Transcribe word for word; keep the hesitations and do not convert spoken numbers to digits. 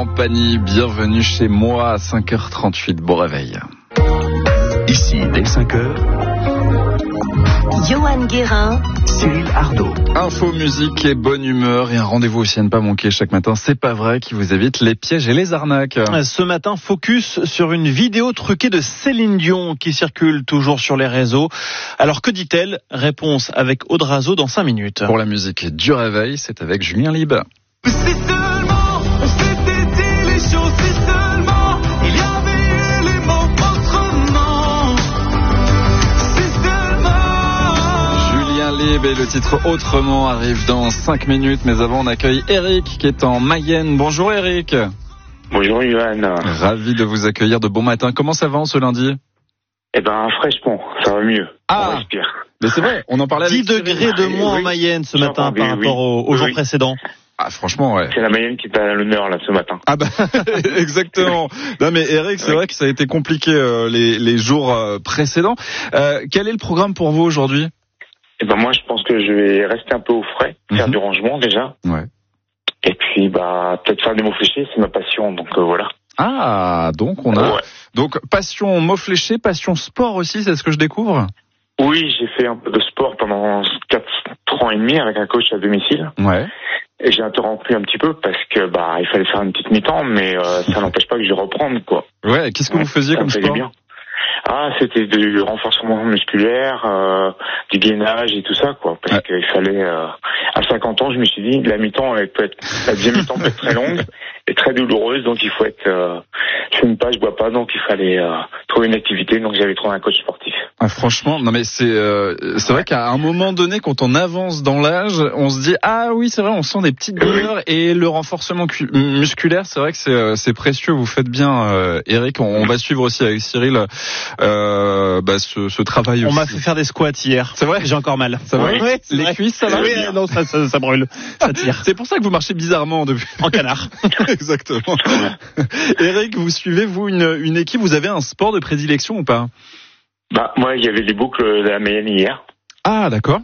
Pagny, bienvenue chez moi à cinq heures trente-huit, bon réveil. Ici, dès cinq heures, Johan Guérin, Cyril Ardo. Info, musique et bonne humeur et un rendez-vous aussi à ne pas manquer chaque matin, c'est pas vrai, qui vous évite les pièges et les arnaques. Ce matin, focus sur une vidéo truquée de Céline Dion qui circule toujours sur les réseaux. Alors que dit-elle? Réponse avec Audrazo dans cinq minutes. Pour la musique du réveil, c'est avec Julien Lieb. Si seulement on s'était dit les choses, si seulement il y avait eu les mots autrement. Si seulement. Julien Lieb et le titre Autrement arrive dans cinq minutes, mais avant on accueille Eric qui est en Mayenne. Bonjour Eric. Bonjour Yohan. Ravi de vous accueillir de bon matin. Comment ça va en ce lundi? Eh ben fraîchement, ça va mieux. Ah. On respire. Mais c'est vrai, on en parlait avec dix degrés de moins oui. en Mayenne ce J'ai matin entendu, par rapport oui. aux, aux jours Oui. précédents. Ah franchement ouais. C'est la Mayenne qui est à l'honneur là ce matin. Ah bah exactement. Non mais Eric, c'est Oui. vrai que ça a été compliqué euh, les, les jours euh, précédents. Euh, quel est le programme pour vous aujourd'hui? Eh ben moi je pense que je vais rester un peu au frais, faire Mhm. du rangement déjà. Ouais. Et puis bah peut-être faire des mots fléchés, c'est ma passion, donc euh, voilà. Ah donc on a Ouais. donc passion mots fléchés, passion sport aussi, c'est ce que je découvre. Oui, j'ai fait un peu de sport pendant quatre ans et demi avec un coach à domicile. Ouais. Et j'ai interrompu un petit peu parce que bah il fallait faire une petite mi-temps, mais euh, ça n'empêche pas que je vais reprendre quoi. Ouais. Qu'est-ce que vous faisiez Ça me comme fait sport? du bien. Ah, c'était du renforcement musculaire, euh, du gainage et tout ça, quoi. Parce Ouais. qu'il fallait, euh, à cinquante ans, je me suis dit, la mi-temps, elle peut être, la deuxième mi-temps peut être très longue et très douloureuse, donc il faut être, euh, je fume pas, je bois pas, donc il fallait euh, trouver une activité, donc j'avais trouvé un coach sportif. Ah, franchement, non mais c'est euh, c'est vrai qu'à un moment donné, quand on avance dans l'âge, on se dit ah oui c'est vrai, on sent des petites douleurs et le renforcement cu- musculaire, c'est vrai que c'est euh, c'est précieux. Vous faites bien, euh, Eric. On, on va suivre aussi avec Cyril euh, bah, ce, ce travail. On aussi. m'a fait faire des squats hier. C'est vrai. J'ai encore mal. Ça va? Oui, c'est Les vrai. cuisses, ça va? Oui, non, ça, ça, ça brûle. Ça tire. C'est pour ça que vous marchez bizarrement depuis. En canard. Exactement. Eric, vous suivez vous une une équipe? Vous avez un sport de prédilection ou pas? Bah, moi, il y avait les boucles de la Mayenne hier. Ah d'accord.